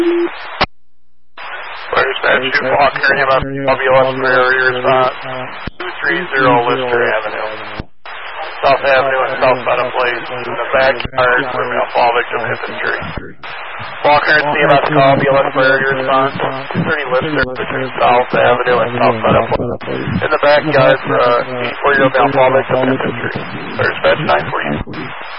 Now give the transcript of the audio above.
Fire dispatch 2 Faulkner, ambulance for area response. 230 Lister Avenue. South Avenue and South Meadow Place. In the backyard where male fall victim hit the tree. Faulkner and CMS call, ambulance for area response. 230 Lister between South Avenue and South Meadow Place. In the backyard for 84-year-old male fall victim hit the tree. Fire dispatch 9 for you.